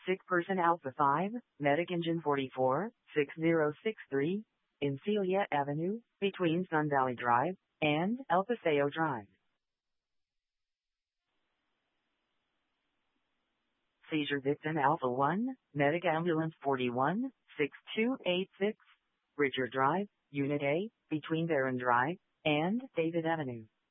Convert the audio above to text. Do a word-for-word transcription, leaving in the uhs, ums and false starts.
Sick person Alpha five, Medic Engine forty-four, six zero six three, in Celia Avenue, between Sun Valley Drive and El Paseo Drive. Seizure victim Alpha one, Medic Ambulance forty-one, six two eight six, Richard Drive, Unit A, between Barron Drive and David Avenue.